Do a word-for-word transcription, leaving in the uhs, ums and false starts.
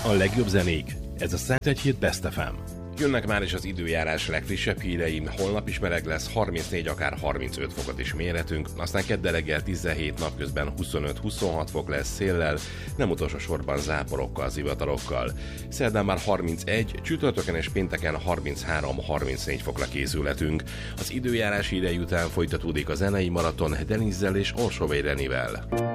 A legjobb zenék. Ez a Szentegyhíd Best ef em. Jönnek már is az időjárás legfrissebb híreim, holnap is meleg lesz, harmincnégy, akár harmincöt fokot is mérhetünk, aztán kedden reggel tizenhét, napközben huszonöt-huszonhat fok lesz széllel, nem utolsó sorban záporokkal, zivatalokkal. Szerdán már harmincegy, csütörtökön és pénteken harminchárom-harmincnégy fokra készülhetünk. Az időjárás hírei után folytatódik a zenei maraton Denizzel és Orsolvay Renivel.